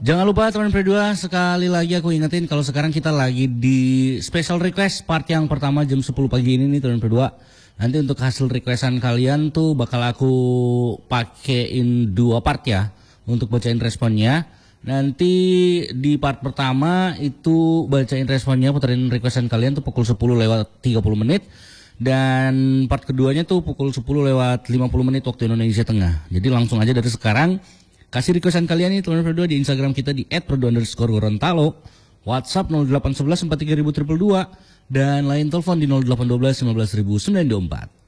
Jangan lupa teman P2, sekali lagi aku ingetin kalau sekarang kita lagi di special request part yang pertama jam 10 pagi ini nih teman P2. Nanti untuk hasil requestan kalian tuh bakal aku pakein 2 part ya untuk bacain responnya. Nanti di part pertama itu bacain responnya, puterin requestan kalian tuh pukul 10 lewat 30 menit. Dan part keduanya tuh pukul 10 lewat 50 menit waktu Indonesia Tengah. Jadi langsung aja dari sekarang kasih requestan kalian nih teman P2 di Instagram kita di @perdu_gorontalo, WhatsApp 0811 43000 dan lain telepon di 0812 15924.